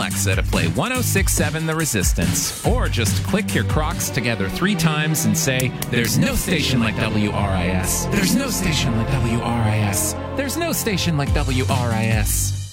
Alexa to play 106.7 The Resistance. Or just click your Crocs together 3 times and say, "There's no station like WRIS. There's no station like WRIS. There's no station like WRIS."